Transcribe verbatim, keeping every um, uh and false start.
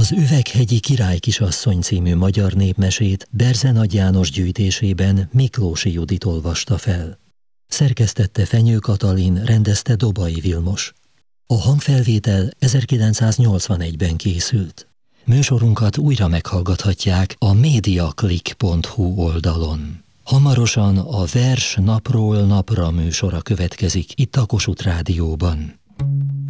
Az Üveghegyi királykisasszony című magyar népmesét Berze Nagy János gyűjtésében Miklósi Judit olvasta fel. Szerkesztette Fenyő Katalin, rendezte Dobai Vilmos. A hangfelvétel ezerkilencszáznyolcvanegyben készült. Műsorunkat újra meghallgathatják a mediaclick pont hu oldalon. Hamarosan a Vers napról napra műsora következik itt a Kossuth Rádióban.